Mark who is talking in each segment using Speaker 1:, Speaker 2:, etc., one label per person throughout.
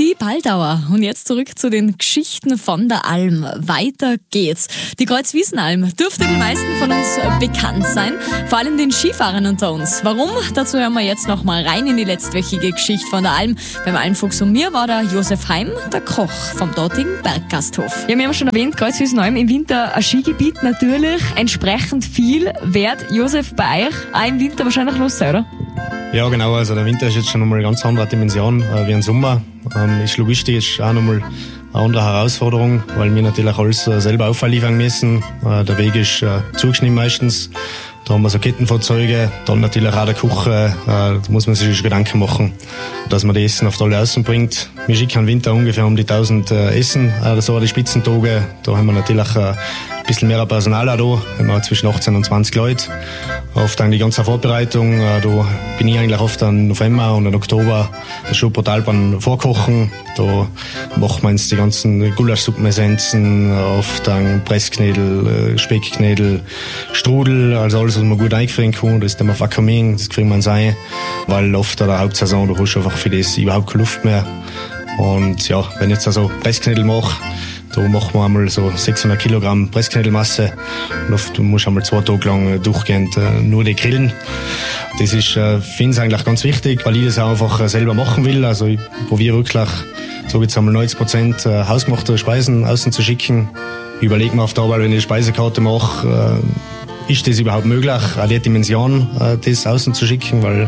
Speaker 1: die Baldauer. Und jetzt zurück zu den Geschichten von der Alm. Weiter geht's. Die Kreuzwiesenalm dürfte den meisten von uns bekannt sein, vor allem den Skifahrern unter uns. Warum? Dazu hören wir jetzt noch mal rein in die letztwöchige Geschichte von der Alm. Beim Almfuchs und mir war der Josef Heim, der Koch vom dortigen Berggasthof. Ja, wir haben schon erwähnt, Kreuzwiesenalm im Winter ein Skigebiet, natürlich entsprechend viel wert. Josef, bei euch auch im Winter wahrscheinlich los sein, oder?
Speaker 2: Ja, genau. Also der Winter ist jetzt schon nochmal eine ganz andere Dimension wie ein Sommer. Ist logistisch auch nochmal eine andere Herausforderung, weil wir natürlich alles selber aufliefern müssen. Der Weg ist zugeschnitten meistens. Da haben wir so Kettenfahrzeuge, dann natürlich auch der Küche. Da muss man sich Gedanken machen, dass man die Essen auf die alle Außen bringt. Wir schicken im Winter ungefähr um die 1000 Essen, so die Spitzentage. Da haben wir natürlich ein bisschen mehr Personal auch da. Wir haben zwischen 18 und 20 Leute. Oft dann die ganze Vorbereitung. Da bin ich eigentlich oft im November und im Oktober schon brutal beim Vorkochen. Da machen wir uns die ganzen Gulaschsuppenessenzen, oft dann Pressknädel, Speckknädel, Strudel, also alles, was man gut einfrieren kann. Das ist dann auf Kamin, das kriegen wir uns ein. Weil oft an der Hauptsaison, da hast du einfach für das überhaupt keine Luft mehr. Und ja, wenn ich jetzt also Pressknädel mache, da machen wir einmal so 600 Kilogramm Pressknädelmasse. Und oft musst du einmal 2 Tage lang durchgehend nur die grillen. Das ist, finde ich eigentlich ganz wichtig, weil ich das auch einfach selber machen will. Also ich probiere wirklich, so jetzt einmal 90% hausgemachte Speisen außen zu schicken. Ich überlege mir auf der Arbeit, wenn ich eine Speisekarte mache, ist das überhaupt möglich, auch die Dimension, das außen zu schicken, weil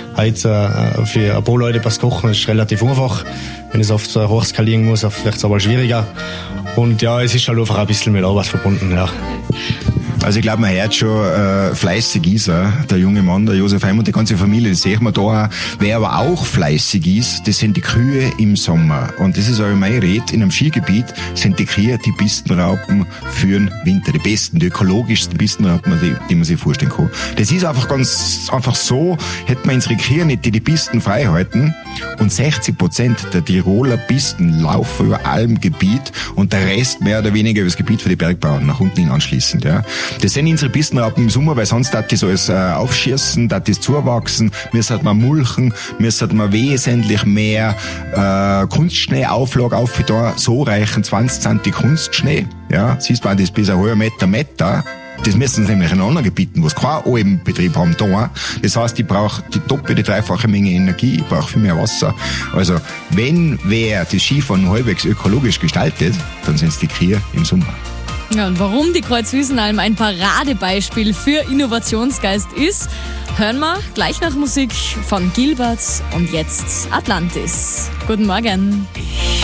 Speaker 2: heute für ein paar Leute was kochen ist relativ einfach. Wenn ich es oft hochskalieren muss, vielleicht aber schwieriger. Und ja, es ist halt einfach ein bisschen mit Arbeit verbunden, ja.
Speaker 3: Also ich glaube, man hört schon, fleißig ist er, der junge Mann, der Josef Heim und die ganze Familie, das sehen wir da auch. Wer aber auch fleißig ist, das sind die Kühe im Sommer. Und das ist auch meine Rede, in einem Skigebiet sind die Kühe die Pistenraupen für den Winter. Die besten, die ökologischsten Pistenraupen, die man sich vorstellen kann. Das ist einfach so, hätte man unsere Kühe nicht die Pisten frei halten und 60% der Tiroler Pisten laufen über Almgebiet und der Rest mehr oder weniger über das Gebiet für die Bergbauern nach unten hin anschließend, ja. Das sind unsere Pistenraupen im Sommer, weil sonst darf das alles aufschießen, darf das zuwachsen, müssen wir mulchen, müssen wir wesentlich mehr Kunstschneeauflage aufgetan. So reichen 20 Cent Kunstschnee. Ja, siehst du, das bis ein halber Meter. Das müssen sie nämlich in anderen Gebieten, wo es keinen Almbetrieb haben, da. Das heißt, ich brauche die doppelte, dreifache Menge Energie, ich brauche viel mehr Wasser. Also, wenn wer das Skifahren halbwegs ökologisch gestaltet, dann sind es die Kühe im Sommer.
Speaker 1: Ja, und warum die Kreuzwiesenalm ein Paradebeispiel für Innovationsgeist ist, hören wir gleich nach Musik von Gilbert und jetzt Atlantis. Guten Morgen.